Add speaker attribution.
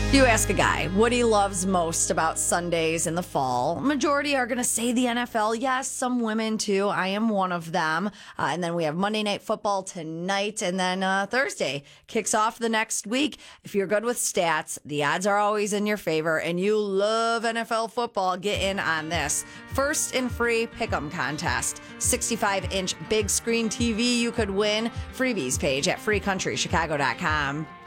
Speaker 1: You ask a guy what he loves most about Sundays in the fall. Majority are going to say the NFL. Yes, some women too. I am one of them. And then we have Monday Night Football tonight. And then Thursday kicks off the next week. If you're good with stats, the odds are always in your favor. And you love NFL football, get in on this. First and free pick'em contest. 65-inch big screen TV you could win. Freebies page at freecountrychicago.com.